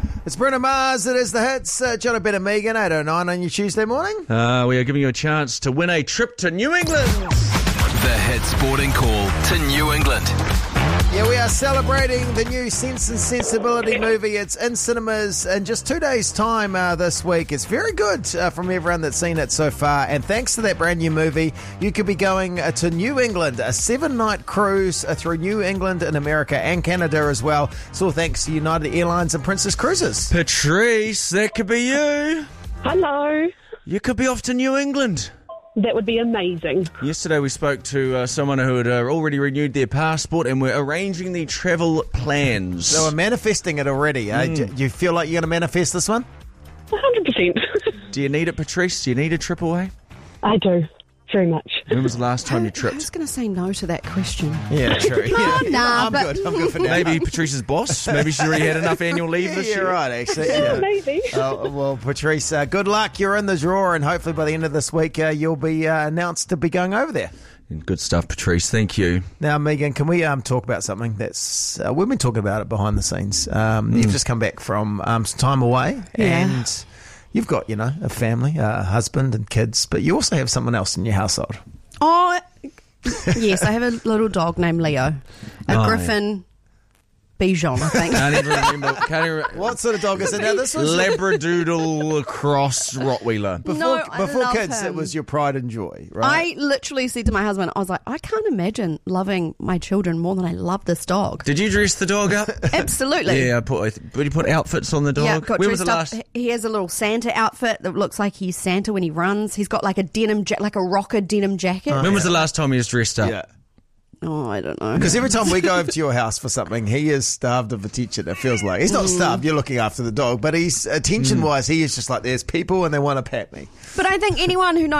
It's Bruno Mars. It is the hits. John O'Brien and Megan, 8:09 on your Tuesday morning. We are giving you a chance to win a trip to New England. The Hit Sporting Call to New England. Yeah, we are celebrating the new Sense and Sensibility movie. It's in cinemas in just 2 days' time this week. It's very good from everyone that's seen it so far. And thanks to that brand new movie, you could be going to New England, a 7-night cruise through New England in America and Canada as well. It's all thanks to United Airlines and Princess Cruises. Patrice, that could be you. Hello. You could be off to New England. That would be amazing. Yesterday we spoke to someone who had already renewed their passport and we're arranging the travel plans. So we're manifesting it already. Do you feel like you're going to manifest this one? 100%. Do you need it, Patrice? Do you need a trip away? I do. Very much. When was the last time you tripped? I was going to say no to that question. Yeah, true. I'm but- good. I'm good for now. Maybe Patrice's boss? Maybe she's already had enough annual leave this year? Yeah, right, actually. Yeah, Yeah. maybe. Well, Patrice, good luck. You're in the draw, and hopefully by the end of this week, you'll be announced to be going over there. Good stuff, Patrice. Thank you. Now, Megan, can we talk about something that's... we've been talking about it behind the scenes. You've just come back from some time away, and you've got, a family, a husband and kids, but you also have someone else in your household. Oh, yes, I have a little dog named Leo. A Griffin Bichon, I think. Can't even remember. What sort of dog is it? Now, this was... Labradoodle cross Rottweiler. No, I Before love kids, him. it was your pride and joy, right? I literally said to my husband, I was like, I can't imagine loving my children more than I love this dog. Did you dress the dog up? Absolutely. Yeah, but you put outfits on the dog? Yeah, got When was the dressed last... up. He has a little Santa outfit that looks like he's Santa when he runs. He's got like a denim, like a rocker denim jacket. When was the last time he was dressed up? Yeah. Oh, I don't know. Because every time we go over to your house for something, he is starved of attention, it feels like. He's not starved, you're looking after the dog, but he's attention-wise, he is just like, there's people and they want to pat me. But I think anyone who knows